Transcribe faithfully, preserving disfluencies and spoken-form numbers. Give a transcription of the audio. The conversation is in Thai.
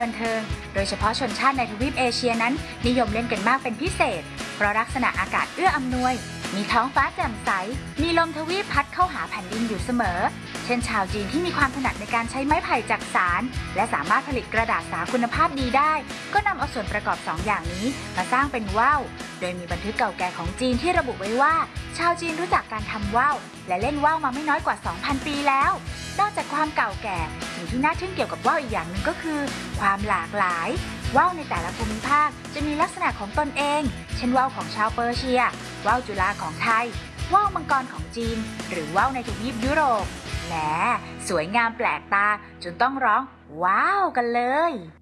บันเทิงโดยเฉพาะชนชาติในทวีปเอเชียนั้นนิยมเล่นกันมากเป็นพิเศษเพราะลักษณะอากาศเอื้ออำนวยมีท้องฟ้าแจ่มใสมีลมทวีปพัดเข้าหาแผ่นดินอยู่เสมอเช่นชาวจีนที่มีความถนัดในการใช้ไม้ไผ่จักสานและสามารถผลิตกระดาษสาคุณภาพดีได้ก็นำเอาส่วนประกอบสองอย่างนี้มาสร้างเป็นว่าวโดยมีบันทึกเก่าแก่ของจีนที่ระบุไว้ว่าชาวจีนรู้จักการทำว่าวและเล่นว่าวมาไม่น้อยกว่า สองพัน ปีแล้วนอกจากความเก่าแก่สิ่งที่น่าทึ่งเกี่ยวกับว่าวอีกอย่างหนึ่งก็คือความหลากหลายว่าวในแต่ละภูมิภาคจะมีลักษณะของตนเองเช่นว่าวของชาวเปอร์เซียว่าวจุฬาของไทยว่าวมังกรของจีนหรือว่าวในทวีปยุโรปแหมสวยงามแปลกตาจนต้องร้องว้าวกันเลย